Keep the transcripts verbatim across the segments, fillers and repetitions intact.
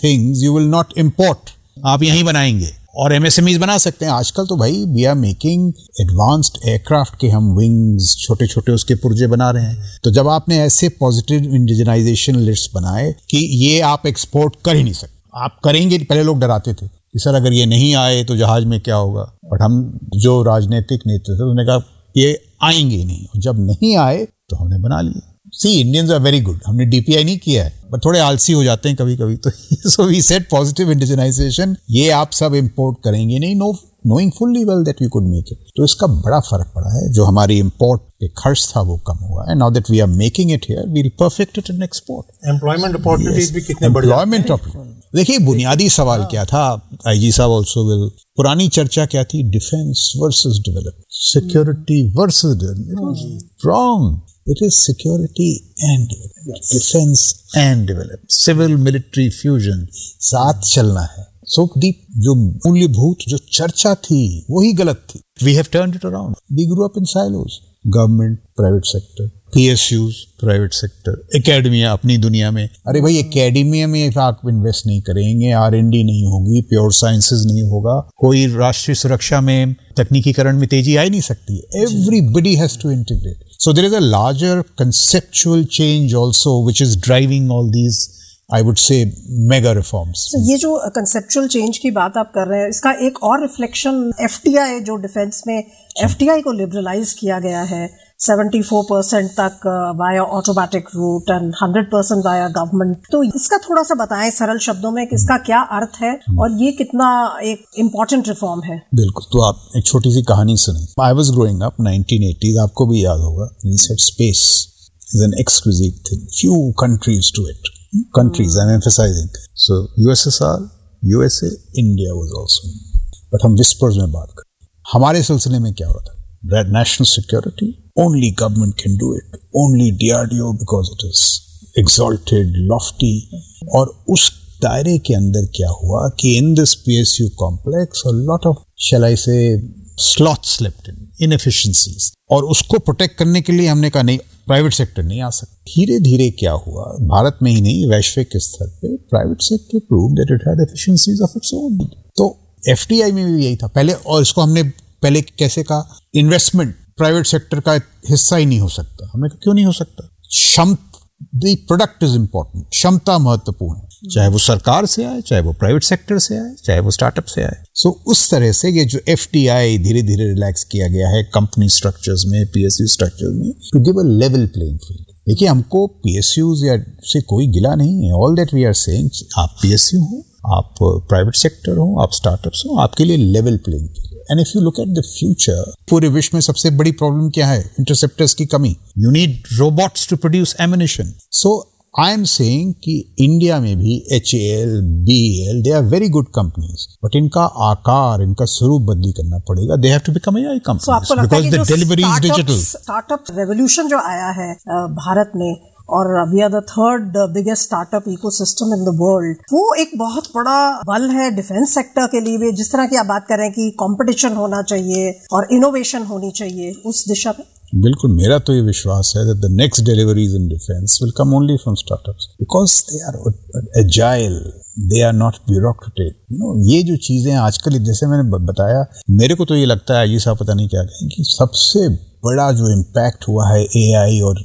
Things you will not import, आप यहीं बनाएंगे और एमएसएमईज बना सकते हैं। आजकल तो भाई we are making advanced aircraft के हम विंग्स, छोटे छोटे उसके पुर्जे बना रहे हैं। तो जब आपने ऐसे पॉजिटिव इंडिजिनाइजेशन लिस्ट बनाए कि ये आप एक्सपोर्ट कर ही नहीं सकते, आप करेंगे, पहले लोग डराते थे कि सर अगर ये नहीं आए तो जहाज में क्या होगा, बट हम जो राजनीतिक नेतृत्व थे उन्होंने कहा ये आएंगे ही नहीं, जब नहीं आए तो हमने बना लिए। सी इंडियंस आर वेरी गुड, हमने डीपीआई नहीं किया है बट थोड़े आलसी हो जाते हैं कभी कभी, तो so we said positive indigenisation, ये आप सब इंपोर्ट करेंगे नहीं, no knowing fully well that we could make it। तो इसका बड़ा फर्क पड़ा है, जो हमारी इंपोर्ट पे खर्च था वो कम हुआ है। Now that we are making it here, we will perfect it in export. Employment opportunities भी कितने बढ़ जाते हैं। एम्प्लॉयमेंट अपॉर्चुनिटीज, देखिए बुनियादी सवाल क्या था, आईजी साहब आल्सो विल, पुरानी चर्चा क्या थी, defence versus development, security versus development, wrong, it is security and development, yes. Defense and development, civil military fusion, साथ चलना है। So the जो मूल्यभूत जो चर्चा थी वही गलत थी। We have turned it around. We grew up in silos, government, private sector, P S Us, private sector, academia अपनी दुनिया में, अरे भाई academia में आप इन्वेस्ट नहीं करेंगे, आर एन डी नहीं होगी, प्योर साइंसेज नहीं होगा, कोई राष्ट्रीय सुरक्षा में तकनीकीकरण में तेजी आ ही नहीं सकती। Everybody has to integrate. So there is a larger conceptual change also which is driving all these, I would say, mega reforms. So ये जो conceptual change की बात आप कर रहे हैं, इसका एक और reflection एफ टी आई, जो डिफेंस में एफ टी आई को लिबरलाइज किया गया है, चौहत्तर परसेंट तक via automatic route and hundred percent via government. तो इसका थोड़ा सा बताएं सरल शब्दों में कि इसका क्या अर्थ है और ये कितना एक इम्पोर्टेंट रिफॉर्म है। बिल्कुल, तो आप एक छोटी सी कहानी सुनी। I was growing up nineteen eighties, आपको भी याद होगा, we sed space is an exclusive thing, few countries do it, countries I am emphasising. So USSR, USA, India was also, but हम विस्पर्स में बात करें। हमारे सिलसिले में क्या होता है, national security, only government can do it, only D R D O because it is exalted, lofty। और उस दायरे के अंदर क्या हुआ कि in this P S U complex a lot of, shall I say, slots slept in, inefficiencies, और उसको प्रोटेक्ट करने के लिए हमने कहा नहीं, प्राइवेट सेक्टर नहीं आ सकता। धीरे धीरे क्या हुआ, भारत में ही नहीं वैश्विक स्तर पे private sector prove that it had efficiencies of its own. तो एफ टी आई में भी यही था पहले, और इसको हमने पहले कैसे कहा, इन्वेस्टमेंट प्राइवेट सेक्टर का हिस्सा ही नहीं हो सकता। हमने कहा क्यों नहीं हो सकता, क्षमता, द प्रोडक्ट इज इंपॉर्टेंट, क्षमता महत्वपूर्ण है, चाहे वो सरकार से आए, चाहे वो प्राइवेट सेक्टर से आए, चाहे वो स्टार्टअप से आए। सो so, उस तरह से ये जो एफ टी आई धीरे धीरे रिलैक्स किया गया है कंपनी स्ट्रक्चर्स में, पी एस यू स्ट्रक्चर्स में, to give a level playing field. देखिए हमको पी एस यूज या से कोई गिला नहीं है, all that we are saying, आप पी एस यू हो, आप प्राइवेट सेक्टर हो, आप स्टार्टअप्स हो, आपके लिए level playing field. And if you look at the future, पूरे विश्व में सबसे बड़ी प्रॉब्लम क्या है, इंटरसेप्टर्स की कमी। You need robots to produce ammunition. So I am saying कि इंडिया में भी H A L, B E L, they are very good companies, but इनका आकार, इनका स्वरूप बदली करना पड़ेगा। They have to become a I companies because the delivery is digital. Startup revolution जो आया है भारत में, और we are the third biggest startup ecosystem in the world, वो एक बहुत बड़ा बल है डिफेंस सेक्टर के लिए भी। जिस तरह की आप बात कर रहे हैं कि कंपटीशन होना चाहिए और इनोवेशन होनी चाहिए उस दिशा में, बिल्कुल मेरा तो ये विश्वास है that the next deliveries in defense will come only from startups because they are agile, they are not bureaucratic, you know। ये जो चीजें आजकल, जैसे मैंने बताया, मेरे को तो ये लगता है, ये साहब पता नहीं क्या कहें, कि सबसे बड़ा जो इम्पैक्ट हुआ है ए आई और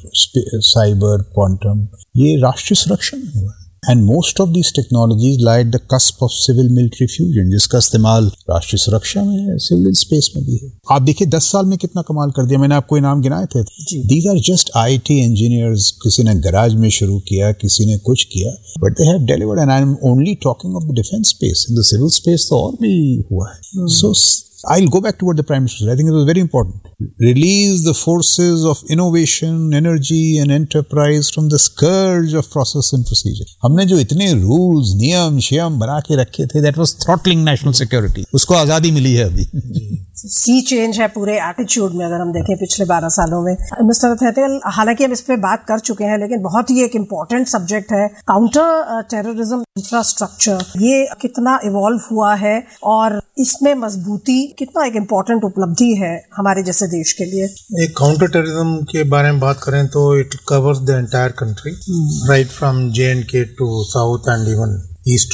साइबर क्वांटम, ये राष्ट्रीय सुरक्षा में हुआ है। And most of these technologies lie at the cusp of civil military fusion, जिसका इस्तेमाल राष्ट्रीय सुरक्षा में है, सिविल स्पेस में भी है। आप देखिए दस साल में कितना कमाल कर दिया। मैंने आपको इनाम गिनाए थे, these are just I T engineers, किसी ने गैराज में शुरू किया, किसी ने कुछ किया, but they have delivered, and I'm only talking of the defense space. In the civil space तो और भी हुआ है। hmm. So I'll go back to what the Prime Minister said. I think it was very important. Release the forces of innovation, energy and enterprise from the scourge of process and procedure. हमने जो इतने rules, नियम, शियम बना के रखे थे, that was throttling national security. उसको आजादी मिली है अभी। सी चेंज है पूरे एटीट्यूड में, अगर हम देखें पिछले बारह सालों में। मिस्टर थेटेल, हालांकि हम इस पे बात कर चुके हैं, लेकिन बहुत ही एक इम्पोर्टेंट सब्जेक्ट है काउंटर टेररिज्म इंफ्रास्ट्रक्चर। ये कितना इवॉल्व हुआ है और इसमें मजबूती कितना एक इम्पोर्टेंट उपलब्धि है हमारे जैसे देश के लिए। एक काउंटर टेररिज्म के बारे में बात करें तो it covers the entire country, right from J and के to south and even east